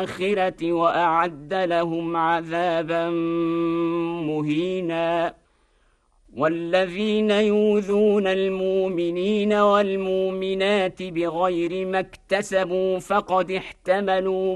الآخرة وأعد لهم عذابا مهينا. والذين يؤذون المؤمنين والمؤمنات بغير ما اكتسبوا فقد احتملوا